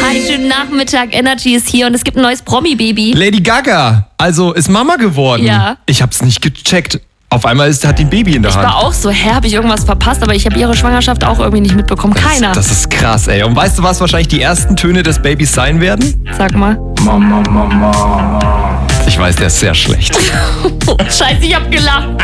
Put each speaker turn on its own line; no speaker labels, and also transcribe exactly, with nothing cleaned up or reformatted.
Hi, schönen Nachmittag. Energy ist hier und es gibt ein neues Promi-Baby.
Lady Gaga, also ist Mama geworden.
Ja.
Ich hab's nicht gecheckt. Auf einmal ist, hat die ein Baby in der
Ich
Hand.
war auch so, hä, habe ich irgendwas verpasst, aber ich habe ihre Schwangerschaft auch irgendwie nicht mitbekommen. Keiner.
Das, das ist krass, ey. Und weißt du, was wahrscheinlich die ersten Töne des Babys sein werden?
Sag mal.
Mama, Mama. Ich weiß, der ist sehr schlecht.
Scheiße, ich hab gelacht.